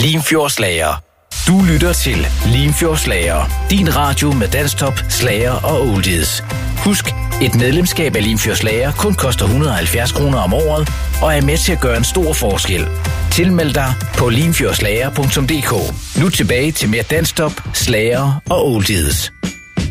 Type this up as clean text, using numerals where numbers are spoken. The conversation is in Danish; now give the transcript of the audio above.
Limfjordsslager. Du lytter til Limfjordsslager. Din radio med danstop, slager og oldies. Husk, et medlemskab af Limfjordsslager kun koster 170 kroner om året og er med til at gøre en stor forskel. Tilmeld dig på limfjordslager.dk. Nu tilbage til mere danstop, slager og oldies.